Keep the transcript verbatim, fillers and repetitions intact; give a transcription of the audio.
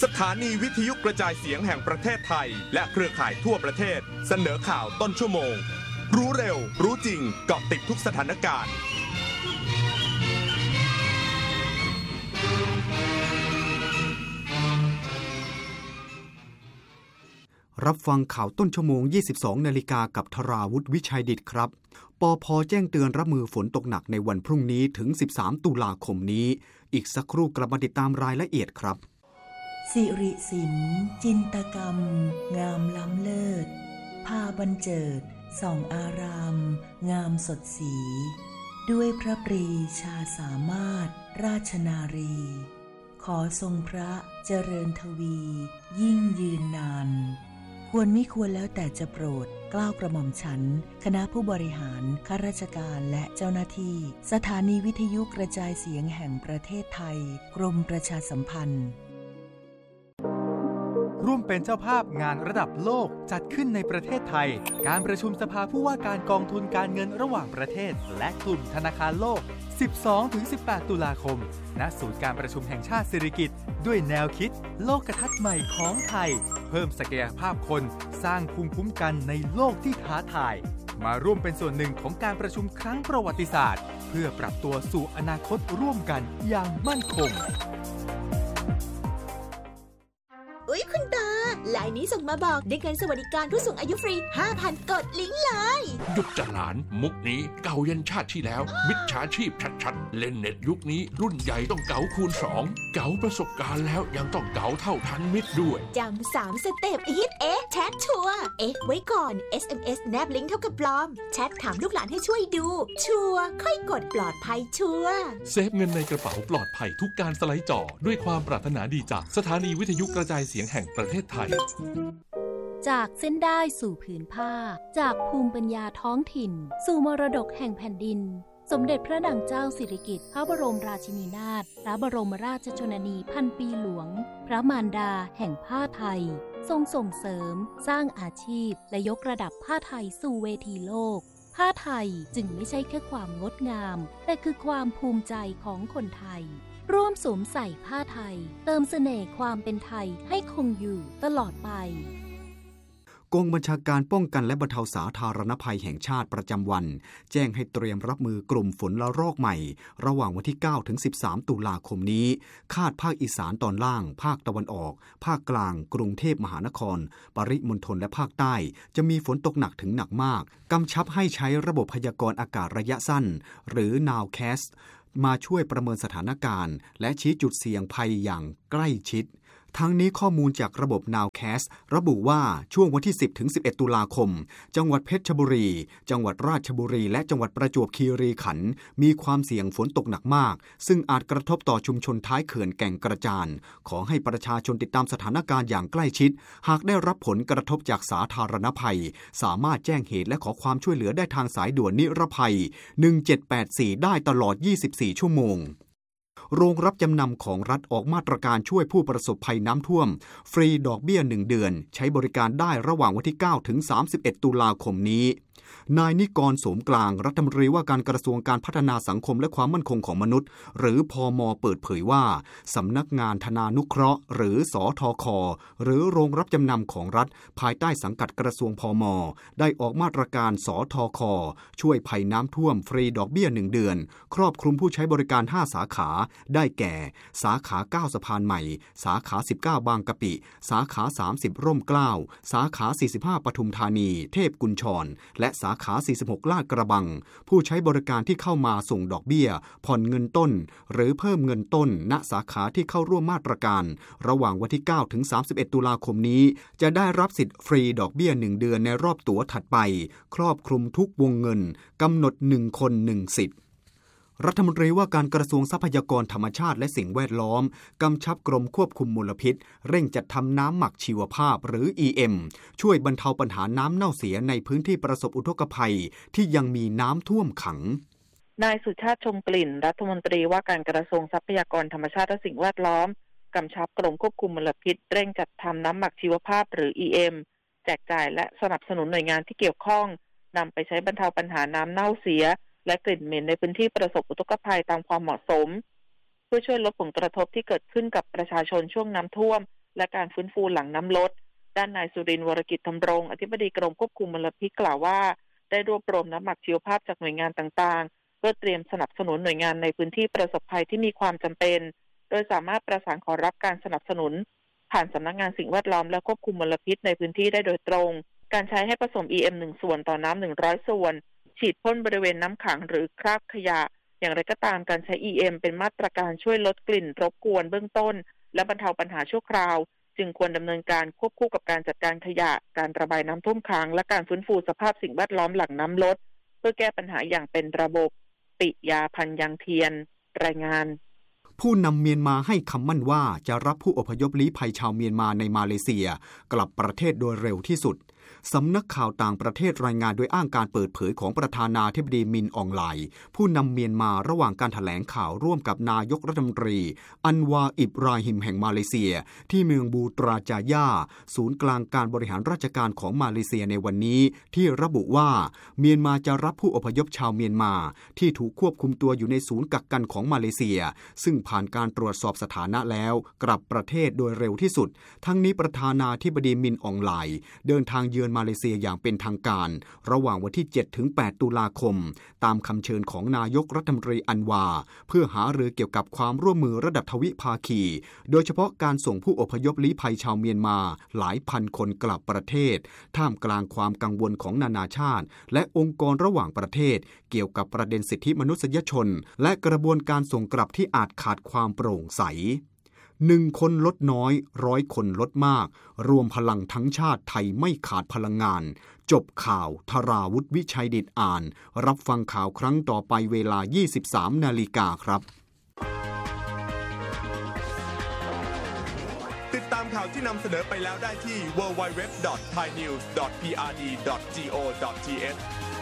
สถานีวิทยุกระจายเสียงแห่งประเทศไทยและเครือข่ายทั่วประเทศเสนอข่าวต้นชั่วโมงรู้เร็วรู้จริงเกาะติดทุกสถานการณ์รับฟังข่าวต้นชั่วโมง ยี่สิบสอง นาฬิกากับธราวุฒิวิชัยดิษฐ์ครับปภ.แจ้งเตือนรับมือฝนตกหนักในวันพรุ่งนี้ถึงสิบสามตุลาคมนี้อีกสักครู่กลับมาติดตามรายละเอียดครับสิริศิลป์จินตกรรมงามล้ำเลิศพาบรรเจิดส่องอารามงามสดสีด้วยพระปรีชาสามารถราชนารีขอทรงพระเจริญทวียิ่งยืนนานควรไม่ควรแล้วแต่จะโปรดเกล้ากระหม่อมฉันคณะผู้บริหารข้าราชการและเจ้าหน้าที่สถานีวิทยุกระจายเสียงแห่งประเทศไทยกรมประชาสัมพันธ์ร่วมเป็นเจ้าภาพงานระดับโลกจัดขึ้นในประเทศไทยการประชุมสภาผู้ว่าการกองทุนการเงินระหว่างประเทศและกลุ่มธนาคารโลก สิบสองถึงสิบแปด ตุลาคมณศูนย์การประชุมแห่งชาติสิริกิติ์ด้วยแนวคิดโลกทัศน์ใหม่ของไทยเพิ่มศักยภาพคนสร้างภูมิคุ้มกันในโลกที่ท้าทายมาร่วมเป็นส่วนหนึ่งของการประชุมครั้งประวัติศาสตร์เพื่อปรับตัวสู่อนาคตร่วมกันอย่างมั่นคงอุ๊ยคุณตาไลน์นี้ส่งมาบอกได้เงินสวัสดิการผู้สูงอายุฟรี ห้าพัน กดลิงก์เลยหยุดจะหลานมุกนี้เก่ายันชาติที่แล้วมิจฉาชีพชัดๆเล่นเน็ตยุคนี้รุ่นใหญ่ต้องเก๋าคูณสองเก๋าประสบการณ์แล้วยังต้องเก๋าเท่าทันมิตรด้วยจำสามสเต็ปฮิตเอ๊ะแชทชัวร์เอ๊ะไว้ก่อน เอส เอ็ม เอส แนบลิงก์เท่ากับปลอมแชทถามลูกหลานให้ช่วยดูชัวร์ค่อยกดปลอดภัยชัวร์เซฟเงินในกระเป๋าปลอดภัยทุกการสไลด์จอด้วยความปรารถนาดีจากสถานีวิทยุกระจายเสียงแห่งประเทศไทยจากเส้นได้สู่ผืนผ้าจากภูมิปัญญาท้องถิ่นสู่มรดกแห่งแผ่นดินสมเด็จพระนางเจ้าสิริกิติ์พระบรมราชินีนาถพระบรมราชชนนีพันปีหลวงพระมารดาแห่งผ้าไทยทรงส่งเสริมสร้างอาชีพและยกระดับผ้าไทยสู่เวทีโลกผ้าไทยจึงไม่ใช่แค่ความงดงามแต่คือความภูมิใจของคนไทยร่วมสวมใส่ผ้าไทยเติมเสน่ห์ความเป็นไทยให้คงอยู่ตลอดไปกองบัญชาการป้องกันและบรรเทาสาธารณภัยแห่งชาติประจำวันแจ้งให้เตรียมรับมือกลุ่มฝนละลอกใหม่ระหว่างวันที่เก้าถึงสิบสามตุลาคมนี้คาดภาคอีสานตอนล่างภาคตะวันออกภาคกลางกรุงเทพมหานครปริมณฑลและภาคใต้จะมีฝนตกหนักถึงหนักมากกำชับให้ใช้ระบบพยากรณ์อากาศระยะสั้นหรือ นาว แคสต์ มาช่วยประเมินสถานการณ์และชี้จุดเสี่ยงภัยอย่างใกล้ชิดทั้งนี้ข้อมูลจากระบบ นาว แคสต์ ระบุว่าช่วงวันที่ สิบถึงสิบเอ็ด ตุลาคมจังหวัดเพชรบุรีจังหวัดราชบุรีและจังหวัดประจวบคีรีขันธ์มีความเสี่ยงฝนตกหนักมากซึ่งอาจกระทบต่อชุมชนท้ายเขื่อนแก่งกระจานขอให้ประชาชนติดตามสถานการณ์อย่างใกล้ชิดหากได้รับผลกระทบจากสาธารณภัยสามารถแจ้งเหตุและขอความช่วยเหลือได้ทางสายด่วนนิรภัยหนึ่งเจ็ดแปดสี่ได้ตลอดยี่สิบสี่ชั่วโมงโรงรับจำนำของรัฐออกมาตรการช่วยผู้ประสบภัยน้ำท่วมฟรีดอกเบี้ยหนึ่งเดือนใช้บริการได้ระหว่างวันที่เก้าถึงสามสิบเอ็ดตุลาคมนี้นายนิกรโสมกลางรัฐมนตรีว่าการกระทรวงการพัฒนาสังคมและความมั่นคงของมนุษย์หรือพม.เปิดเผยว่าสำนักงานธนานุเคราะห์หรือสทค.หรือโรงรับจำนำของรัฐภายใต้สังกัดกระทรวงพม.ได้ออกมาตรการสทค.ช่วยภัยน้ำท่วมฟรีดอกเบี้ยหนึ่งเดือนครอบคลุมผู้ใช้บริการห้าสาขาได้แก่สาขาเก้าสะพานใหม่สาขาสิบเก้าบางกะปิสาขาสามสิบร่มเกล้าสาขาสี่สิบห้าปทุมธานีเทพกุญชรและสาขาสี่สิบหกลาดกระบังผู้ใช้บริการที่เข้ามาส่งดอกเบี้ยผ่อนเงินต้นหรือเพิ่มเงินต้นณสาขาที่เข้าร่วมมาตรการระหว่างวันที่เก้าถึงสามสิบเอ็ดตุลาคมนี้จะได้รับสิทธิ์ฟรีดอกเบี้ยหนึ่งเดือนในรอบตั๋วถัดไปครอบคลุมทุกวงเงินกำหนดหนึ่งคนหนึ่งสิทธิ์รัฐมนตรีว่าการกระทรวงทรัพยากรธรรมชาติและสิ่งแวดล้อมกำชับกรมควบคุมมลพิษเร่งจัดทำน้ำหมักชีวภาพหรือ อี เอ็ม ช่วยบรรเทาปัญหาน้ำเน่าเสียในพื้นที่ประสบอุทกภัยที่ยังมีน้ำท่วมขังนายสุชาติชมกลิ่นรัฐมนตรีว่าการกระทรวงทรัพยากรธรรมชาติและสิ่งแวดล้อมกำชับกรมควบคุมมลพิษเร่งจัดทำน้ำหมักชีวภาพหรือ อี เอ็ม แจกจ่ายและสนับสนุนหน่วยงานที่เกี่ยวข้องนำไปใช้บรรเทาปัญหาน้ำเน่าเสียและกลิ่นเหม็นในพื้นที่ประสบอุทกภัยตามความเหมาะสมเพื่อช่วยลดผลกระทบที่เกิดขึ้นกับประชาชนช่วงน้ำท่วมและการฟื้นฟูหลังน้ำลดด้านนายสุรินทร์วรกิจธำรงอธิบดีกรมควบคุมมลพิษกล่าวว่าได้รวบรวมน้ำหมักชีวภาพจากหน่วยงานต่างๆเพื่อเตรียมสนับสนุนหน่วยงานในพื้นที่ประสบภัยที่มีความจำเป็นโดยสามารถประสานขอรับการสนับสนุนผ่านสำนักงานสิ่งแวดล้อมและควบคุมมลพิษในพื้นที่ได้โดยตรงการใช้ให้ผสม อี เอ็ม หนึ่งส่วนต่อน้ำหนึ่งร้อยส่วนฉีดพ่นบริเวณน้ำขังหรือคราบขยะอย่างไรก็ตามการใช้ อี เอ็ม เป็นมาตรการช่วยลดกลิ่นรบกวนเบื้องต้นและบรรเทาปัญหาชั่วคราวจึงควรดำเนินการควบคู่กับการจัดการขยะการระบายน้ำท่วมขังและการฟื้นฟูสภาพสิ่งแวดล้อมหลังน้ำลดเพื่อแก้ปัญหาอย่างเป็นระบบปิยาพันธ์ยังเทียนรายงานผู้นำเมียนมาให้คำมั่นว่าจะรับผู้อพยพลี้ภัยชาวเมียนมาในมาเลเซียกลับประเทศโดยเร็วที่สุดสำนักข่าวต่างประเทศรายงานโดยอ้างการเปิดเผยของประธานาธิบดีมินอองไลผู้นำเมียนมาระหว่างการแถลงข่าวร่วมกับนายกรัฐมนตรีอันวาอิบราฮิมแห่งมาเลเซียที่เมืองบูตราจายาศูนย์กลางการบริหารราชการของมาเลเซียในวันนี้ที่ระบุว่าเมียนมาจะรับผู้อพยพชาวเมียนมาที่ถูกควบคุมตัวอยู่ในศูนย์กักกันของมาเลเซียซึ่งผ่านการตรวจสอบสถานะแล้วกลับประเทศโดยเร็วที่สุดทั้งนี้ประธานาธิบดีมินอองไลเดินทางเยือนมาเลเซียอย่างเป็นทางการระหว่างวันที่ เจ็ดถึงแปด ตุลาคมตามคำเชิญของนายกรัฐมนตรีอันวาเพื่อหารือเกี่ยวกับความร่วมมือระดับทวิภาคีโดยเฉพาะการส่งผู้อพยพลี้ภัยชาวเมียนมาหลายพันคนกลับประเทศท่ามกลางความกังวลของนานาชาติและองค์กรระหว่างประเทศเกี่ยวกับประเด็นสิทธิมนุษยชนและกระบวนการส่งกลับที่อาจขาดความโปร่งใสหนึ่งคนลดน้อยร้อยคนลดมากรวมพลังทั้งชาติไทยไม่ขาดพลังงานจบข่าวธราวุฒิวิชัยดิษฐ์อ่านรับฟังข่าวครั้งต่อไปเวลา ยี่สิบสาม นาฬิกาครับติดตามข่าวที่นำเสนอไปแล้วได้ที่ ดับเบิลยู ดับเบิลยู ดับเบิลยู ดอท ไทยนิวส์ ดอท พี อาร์ ดี ดอท จี โอ ดอท ที เอช